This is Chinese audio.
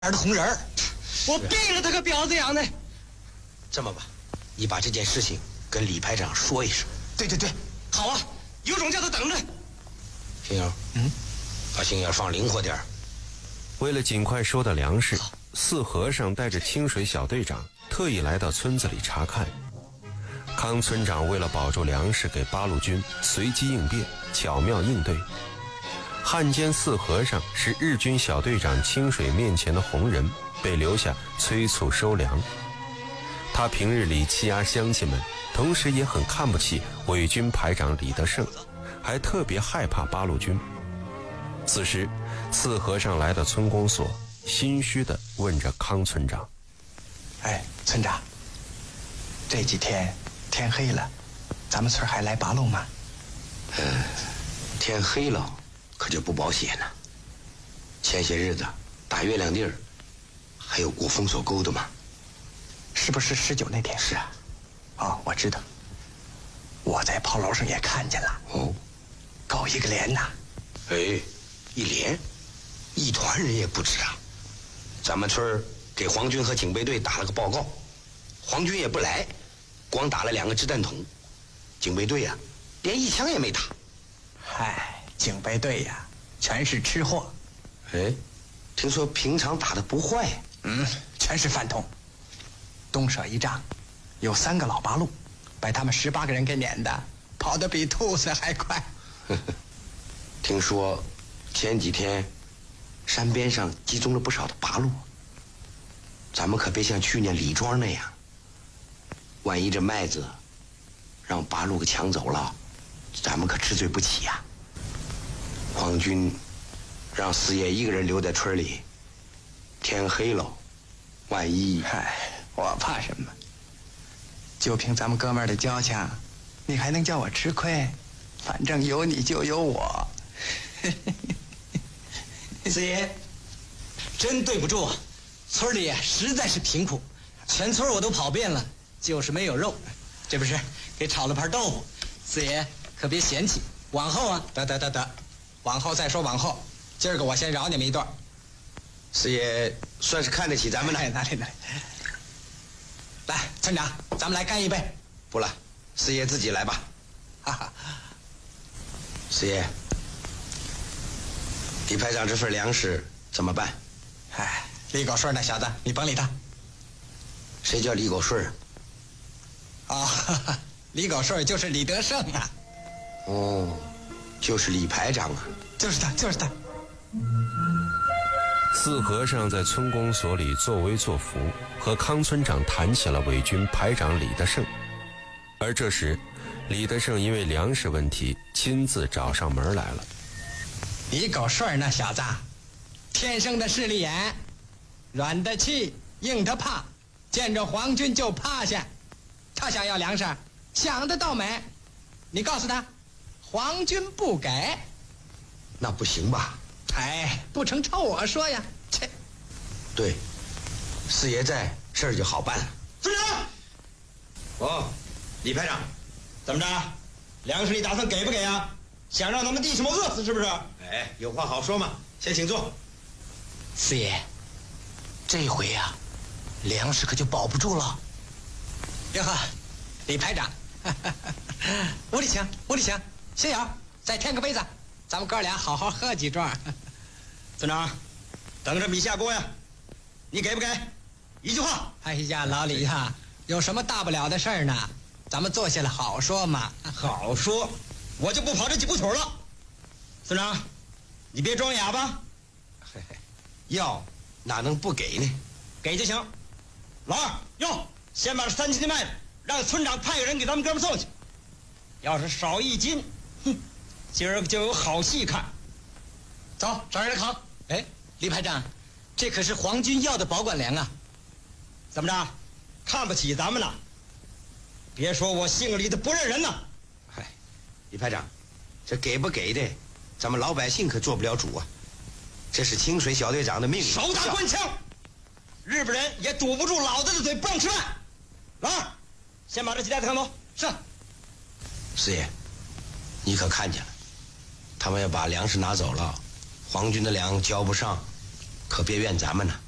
的红人儿，我毙了他个婊子养的！ 这么吧，你把这件事情跟李排长说一声。 对，好啊，有种叫他等着。 星友，把心眼放灵活点儿。 为了尽快收到粮食，四和尚带着清水小队长特意来到村子里查看。康村长为了保住粮食给八路军，随机应变，巧妙应对。汉奸四和尚是日军小队长清水面前的红人，被留下催促收粮。他平日里欺压乡亲们，同时也很看不起伪军排长李德胜，还特别害怕八路军。此时四和尚来到村公所，心虚地问着康村长： 哎，村长，这几天天黑了，咱们村还来八路吗？ 天黑了可就不保险了。前些日子打月亮地儿还有过封锁沟的吗？ 是不是19那天？ 是啊。 哦，我知道，我在炮楼上也看见了。 哦， 搞一个连呐。 哎，一连1团人也不止啊。咱们村给皇军和警备队打了个报告，皇军也不来，光打了2个掷弹筒，警备队连1枪也没打。 嗨，警备队全是吃货。 哎，听说平常打得不坏。 全是饭桶。东舍一仗，有3个老八路，把他们18个人给撵的，跑得比兔子还快。 听说前几天山边上集中了不少的八路，咱们可别像去年李庄那样，万一这麦子让八路给抢走了，咱们可吃罪不起呀。皇军让四爷一个人留在村里，天黑了，万一…… 我怕什么？就凭咱们哥们儿的交情，你还能叫我吃亏？反正有你就有我。四爷，真对不住啊，村里实在是贫苦，全村我都跑遍了，就是没有肉。这不是给炒了盘豆腐，四爷可别嫌弃。往后得，往后再说往后。今儿个我先饶你们一段。 四爷算是看得起咱们了。 哪里？来，村长，咱们来干一杯。 不了，四爷自己来吧。 哈哈。 四爷，李排长这份粮食怎么办？ 李狗顺那小子，你甭理他。 谁叫李狗顺李狗顺就是李德胜啊。 哦，就是李排长啊。 就是他。 四和尚在村公所里作威作福，和康村长谈起了伪军排长李德胜。而这时李德胜因为粮食问题亲自找上门来了。 李狗顺那小子天生的势利眼，软的气，硬的怕，见着皇军就趴下。他想要粮食，想得倒美。你告诉他，皇军不给。 那不行吧？ 不成照我说呀。切。 对，四爷在，事儿就好办了。 村长，李排长，怎么着？粮食你打算给不给啊？想让咱们弟兄们饿死是不是？有话好说嘛，先请坐。 四爷，这回粮食可就保不住了。哟呵，李排长，屋里请。心友，再添个杯子，咱们哥俩好好喝几盅。 村长，等着米下锅呀，你给不给？一句话。 哎呀，老李有什么大不了的事儿呢？咱们坐下来好说嘛。 好说，我就不跑这几步腿了。村长，你别装哑巴。 要哪能不给呢？ 给就行。老二，先把这3斤的麦子让村长派个人给咱们哥们送去。要是少1斤，今儿个就有好戏看。 走，找人来扛。李排长，这可是皇军要的保管粮啊。 怎么着？看不起咱们了？别说我姓李的不认人呐。 李排长，这给不给的，咱们老百姓可做不了主啊。这是清水小队长的命令。 手打官腔，日本人也堵不住老子的嘴，不让吃饭。老二，先把这几袋子扛走。是。 四爷，你可看见了，他们要把粮食拿走了，皇军的粮交不上，可别怨咱们呢。